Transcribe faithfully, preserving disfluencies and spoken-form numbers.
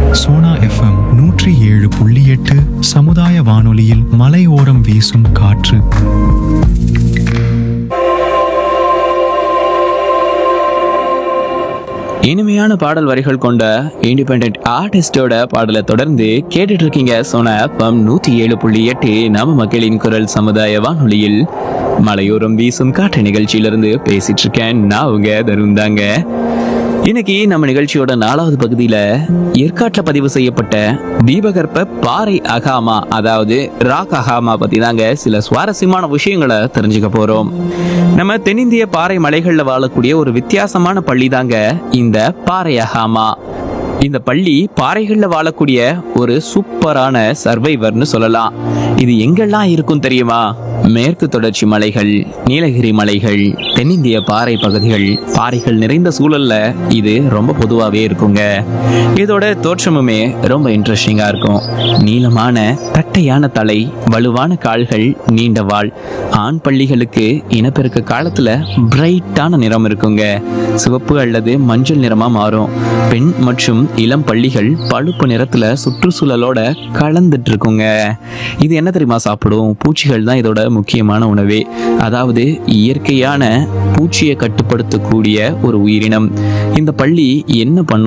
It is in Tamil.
சோனா எஃப்எம் நூற்றி ஏழு புள்ளி எட்டு சமுதாய வானொலியில் மலையோரம் வீசும் காற்று. இனிமையான பாடல் வரிகள் கொண்ட இண்டிபெண்டன்ட் ஆர்டிஸ்டோட பாடலை தொடர்ந்து கேட்டுட்டு இருக்கீங்க சோனா எஃப்எம் நூத்தி ஏழு புள்ளி எட்டு நம்ம மக்களின் குரல் சமுதாய வானொலியில் மலையோரம் வீசும் காற்று நிகழ்ச்சியிலிருந்து பேசிட்டு இருக்கேன். நான் உங்க தருந்தாங்க. இன்னைக்கு நம்ம நிகழ்ச்சியோட நாலாவது பகுதியில ஏற்காட்டில் பதிவு செய்யப்பட்ட தீபகற்ப பாறை அகாமா, அதாவது ராக் அகாமா பத்தி தாங்க சில சுவாரஸ்யமான விஷயங்களை தெரிஞ்சுக்க போறோம். நம்ம தென்னிந்திய பாறை மலைகள்ல வாழக்கூடிய ஒரு வித்தியாசமான பள்ளி தாங்க இந்த பாறை அகாமா. இந்த பள்ளி பாறைகள்ல வாழக்கூடிய ஒரு சூப்பரான சர்வைவர்னு சொல்லலாம். இது எங்கெல்லாம் இருக்கும் தெரியுமா? மேற்கு தொடர்ச்சி மலைகள், நீலகிரி மலைகள், தென்னிந்திய பாறை பகுதிகள், பாறைகள் நிறைந்த சூழல்ல இது ரொம்ப பொதுவாகவே இருக்குங்க. இதோட தோற்றமுமே ரொம்ப இன்ட்ரெஸ்டிங்கா இருக்கும். நீளமான தட்டையான தலை, வலுவான கால்கள், நீண்ட வால். ஆண் பள்ளிகளுக்கு இனப்பெருக்க காலத்துல பிரைட்டான நிறம் இருக்குங்க. சிவப்பு அல்லது மஞ்சள் நிறமா மாறும். பெண் மற்றும் இளம் பள்ளிகள் பழுப்பு நிறத்துல சுற்றுச்சூழலோட கலந்துட்டு இருக்குங்க. இது என்ன தெரியுமா சாப்பிடும்? பூச்சிகள் தான் இதோட முக்கியமான உணவே. அதாவது இயற்கையான பூச்சியை கட்டுப்படுத்தக்கூடிய ஒரு உயிரினம். இந்த பள்ளி என்ன பண்ணும்